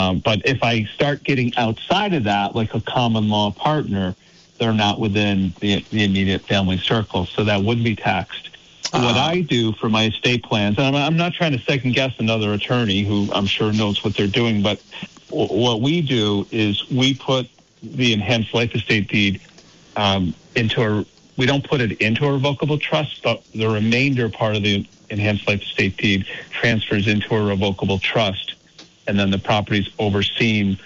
But if I start getting outside of that, like a common law partner, they're not within the immediate family circle, so that would be taxed. What I do for my estate plans, and I'm not trying to second guess another attorney who I'm sure knows what they're doing, but what we do is we put the enhanced life estate deed we don't put it into a revocable trust, but the remainder part of the enhanced life estate deed transfers into a revocable trust, and then the property's overseen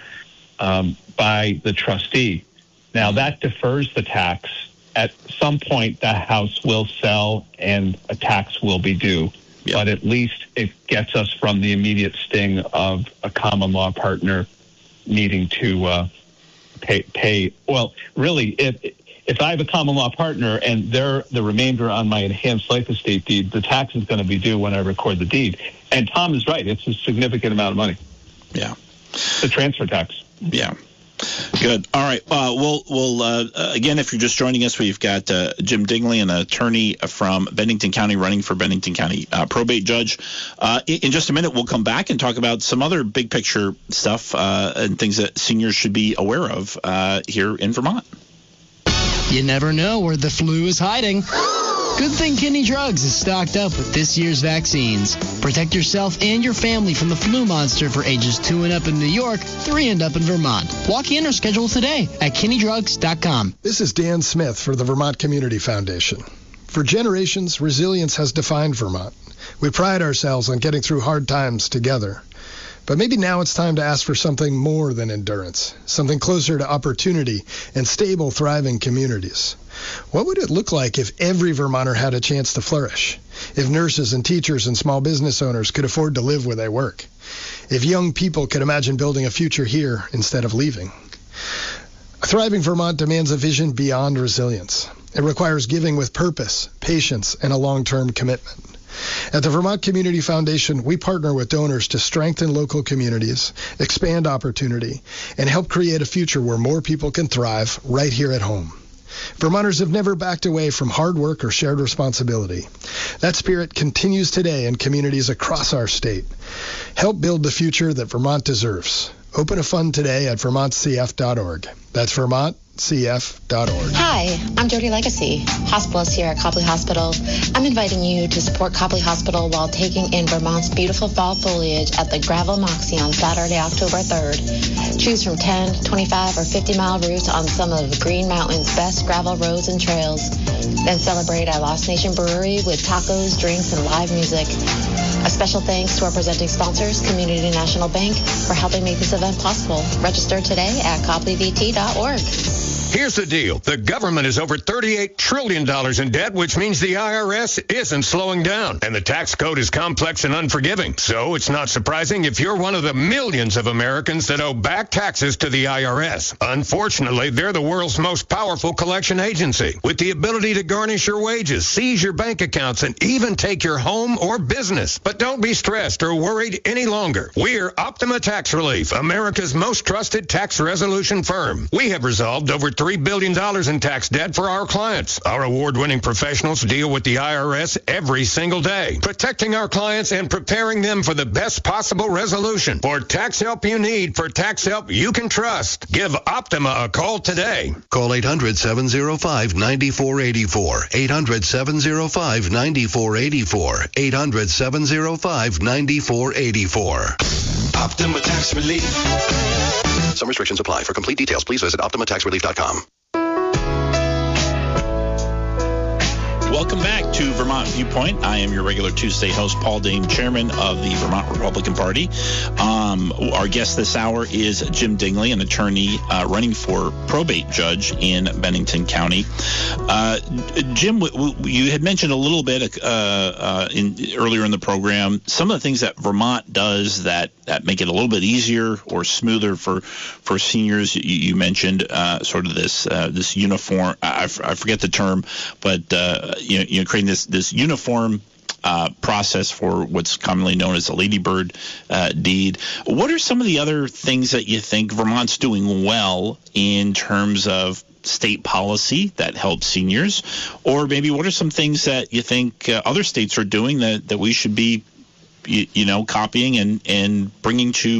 by the trustee. Now, that defers the tax. At some point, that house will sell and a tax will be due. Yep. But at least it gets us from the immediate sting of a common law partner needing to pay. Well, really, if I have a common law partner and they're the remainder on my enhanced life estate deed, the tax is going to be due when I record the deed. And Tom is right. It's a significant amount of money. Yeah. The transfer tax. Yeah. Good. All right. We'll again, if you're just joining us, we've got Jim Dingley, an attorney from Bennington County, running for Bennington County probate judge. In just a minute, we'll come back and talk about some other big picture stuff and things that seniors should be aware of here in Vermont. You never know where the flu is hiding. Good thing Kidney Drugs is stocked up with this year's vaccines. Protect yourself and your family from the flu monster for ages 2 and up in New York, 3 and up in Vermont. Walk in or schedule today at KidneyDrugs.com. This is Dan Smith for the Vermont Community Foundation. For generations, resilience has defined Vermont. We pride ourselves on getting through hard times together. But maybe now it's time to ask for something more than endurance, something closer to opportunity and stable, thriving communities. What would it look like if every Vermonter had a chance to flourish? If nurses and teachers and small business owners could afford to live where they work? If young people could imagine building a future here instead of leaving? A thriving Vermont demands a vision beyond resilience. It requires giving with purpose, patience, and a long-term commitment. At the Vermont Community Foundation, we partner with donors to strengthen local communities, expand opportunity, and help create a future where more people can thrive right here at home. Vermonters have never backed away from hard work or shared responsibility. That spirit continues today in communities across our state. Help build the future that Vermont deserves. Open a fund today at vermontcf.org. That's vermontcf.org. Hi, I'm Jody Legacy, hospitalist here at Copley Hospital. I'm inviting you to support Copley Hospital while taking in Vermont's beautiful fall foliage at the Gravel Moxie on Saturday, October 3rd. Choose from 10, 25, or 50-mile routes on some of Green Mountain's best gravel roads and trails. Then celebrate at Lost Nation Brewery with tacos, drinks, and live music. A special thanks to our presenting sponsors, Community National Bank, for helping make this event possible. Register today at copleyvt.org. Here's the deal. The government is over $38 trillion in debt, which means the IRS isn't slowing down. And the tax code is complex and unforgiving. So it's not surprising if you're one of the millions of Americans that owe back taxes to the IRS. Unfortunately, they're the world's most powerful collection agency, with the ability to garnish your wages, seize your bank accounts, and even take your home or business. But don't be stressed or worried any longer. We're Optima Tax Relief, America's most trusted tax resolution firm. We have resolved over $3 billion in tax debt for our clients. Our award-winning professionals deal with the IRS every single day, protecting our clients and preparing them for the best possible resolution. For tax help you need, for tax help you can trust, give Optima a call today. Call 800-705-9484. 800-705-9484. 800-705-9484. Optima Tax Relief. Some restrictions apply. For complete details, please visit OptimaTaxRelief.com. Welcome back to Vermont Viewpoint. I am your regular Tuesday host, Paul Dane, chairman of the Vermont Republican Party. Our guest this hour is Jim Dingley, an attorney running for probate judge in Bennington County. Jim, you had mentioned a little bit earlier in the program some of the things that Vermont does that make it a little bit easier or smoother for seniors. You mentioned sort of this uniform. I forget the term, but creating this uniform process for what's commonly known as a ladybird deed. What are some of the other things that you think Vermont's doing well in terms of state policy that helps seniors? Or maybe what are some things that you think other states are doing that we should be copying and bringing to